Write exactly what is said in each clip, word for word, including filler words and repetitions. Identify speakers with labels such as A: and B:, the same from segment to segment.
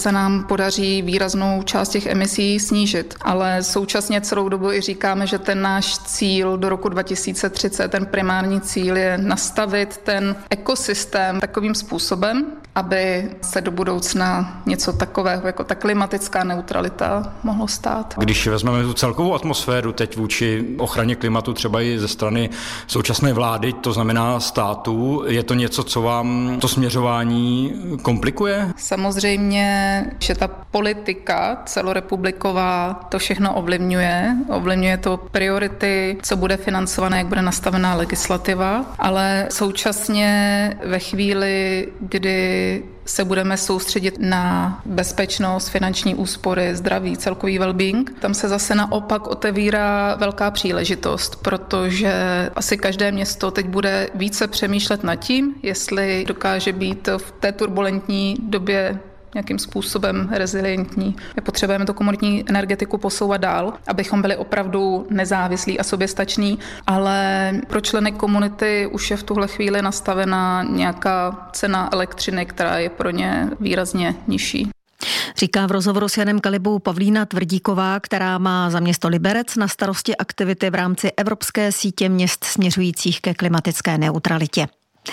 A: se nám podaří výraznou část těch emisí snížit. Ale současně celou dobu i říkáme, že ten náš cíl do roku dva tisíce třicet, ten primární cíl je nastavit ten ekosystém takovým způsobem, aby se do budoucna něco takového jako ta klimatická neutralita mohlo stát.
B: Když vezmeme tu celkovou atmosféru teď vůči ochraně klimatu třeba i ze strany současné vlády, to znamená státu, je to něco, co vám to směřování komplikuje?
A: Samozřejmě, že ta politika celorepubliková to všechno ovlivňuje. Ovlivňuje to priority, co bude financované, jak bude nastavená legislativa, ale současně ve chvíli, kdy se budeme soustředit na bezpečnost, finanční úspory, zdraví, celkový well-being. Tam se zase naopak otevírá velká příležitost, protože asi každé město teď bude více přemýšlet nad tím, jestli dokáže být v té turbulentní době nějakým způsobem rezilientní. My potřebujeme tu komunitní energetiku posouvat dál, abychom byli opravdu nezávislí a soběstační, ale pro členy komunity už je v tuhle chvíli nastavena nějaká cena elektřiny, která je pro ně výrazně nižší.
C: Říká v rozhovoru s Janem Kalibou Pavlína Tvrdíková, která má za město Liberec na starosti aktivity v rámci Evropské sítě měst směřujících ke klimatické neutralitě.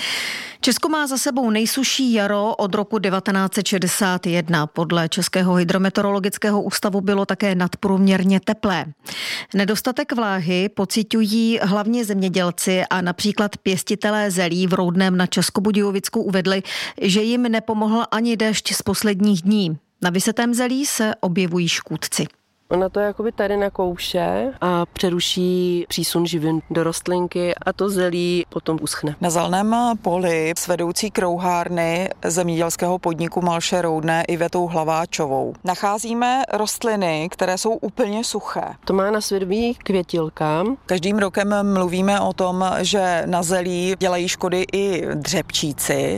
C: Česko má za sebou nejsušší jaro od roku devatenáct set šedesát jedna. Podle Českého hydrometeorologického ústavu bylo také nadprůměrně teplé. Nedostatek vláhy pociťují hlavně zemědělci a například pěstitelé zelí v Roudném na Českobudějovicku uvedli, že jim nepomohl ani déšť z posledních dní. Na vysetém zelí se objevují škůdci.
D: Ona to jakoby tady nakouše a přeruší přísun živin do rostlinky a to zelí potom uschne.
E: Na zeleném poli s vedoucí krouhárny zemědělského podniku Malše Roudné Ivetou Hlaváčovou nacházíme rostliny, které jsou úplně suché.
D: To má na svědomí květilka.
E: Každým rokem mluvíme o tom, že na zelí dělají škody i dřepčíci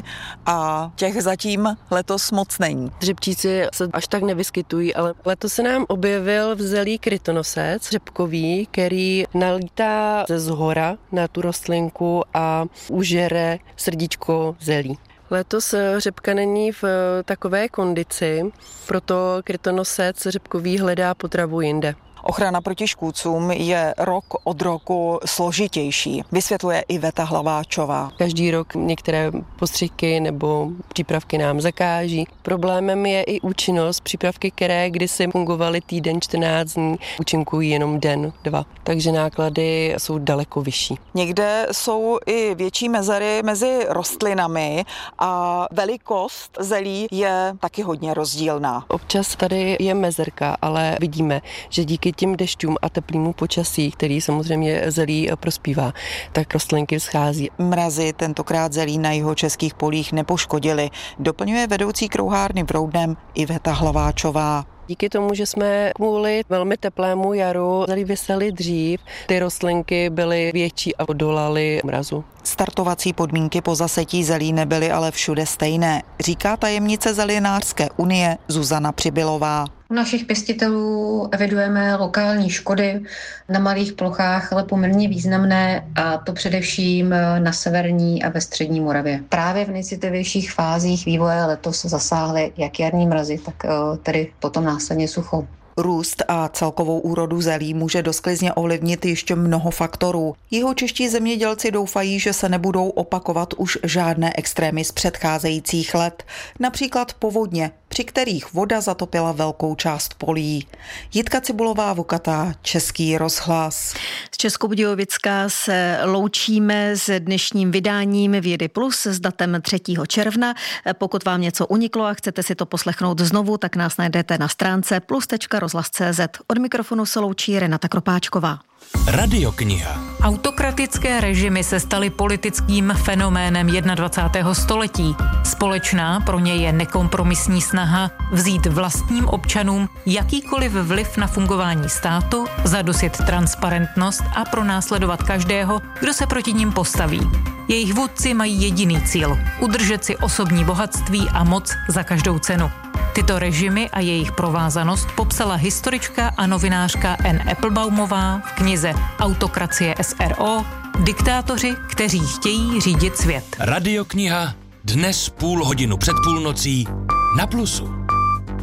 E: a těch zatím letos moc není.
D: Dřepčíci se až tak nevyskytují, ale letos se nám objevil v zelí krytonosec řepkový, který nalítá ze zhora na tu rostlinku a užere srdíčko zelí. Letos řepka není v takové kondici, proto krytonosec řepkový hledá potravu jinde.
E: Ochrana proti škůdcům je rok od roku složitější, vysvětluje Iveta Hlaváčová.
D: Každý rok některé postřiky nebo přípravky nám zakáží. Problémem je i účinnost. Přípravky, které kdysi fungovaly týden, čtrnáct dní, účinkují jenom den, dva. Takže náklady jsou daleko vyšší.
E: Někde jsou i větší mezery mezi rostlinami a velikost zelí je taky hodně rozdílná.
D: Občas tady je mezerka, ale vidíme, že díky tím dešťům a teplýmu počasí, který samozřejmě zelí prospívá, tak rostlinky vzchází.
E: Mrazy tentokrát zelí na jihočeských polích nepoškodily, doplňuje vedoucí krouhárny v Roudném Iveta Hlaváčová.
D: Díky tomu, že jsme kvůli velmi teplému jaru zelí vyseli dřív, ty rostlinky byly větší a odolaly mrazu.
E: Startovací podmínky po zasetí zelí nebyly ale všude stejné, říká tajemnice Zelinářské unie Zuzana Přibylová.
F: U našich pěstitelů evidujeme lokální škody na malých plochách, ale poměrně významné, a to především na severní a ve střední Moravě. Právě v nejcitlivějších fázích vývoje letos zasáhly jak jarní mrazy, tak tedy potom následně sucho.
E: Růst a celkovou úrodu zelí může dosklizně ovlivnit ještě mnoho faktorů. Jihočeští zemědělci doufají, že se nebudou opakovat už žádné extrémy z předcházejících let, například povodně, při kterých voda zatopila velkou část polí. Jitka Cibulová Vukatá, Český rozhlas.
C: Z Českobudějovicka se loučíme s dnešním vydáním Vědy Plus s datem třetího června. Pokud vám něco uniklo a chcete si to poslechnout znovu, tak nás najdete na stránce plus tečka rozhlas tečka cé zet. Od mikrofonu se loučí Renata Kropáčková.
G: Radiokniha. Autokratické režimy se staly politickým fenoménem dvacátého prvního století. Společná pro ně je nekompromisní snaha vzít vlastním občanům jakýkoliv vliv na fungování státu, zadusit transparentnost a pronásledovat každého, kdo se proti nim postaví. Jejich vůdci mají jediný cíl – udržet si osobní bohatství a moc za každou cenu. Tyto režimy a jejich provázanost popsala historička a novinářka Anne Applebaumová v knize Autokracie es er ó – Diktátoři, kteří chtějí řídit svět. Radiokniha dnes půl hodinu před půlnocí na Plusu.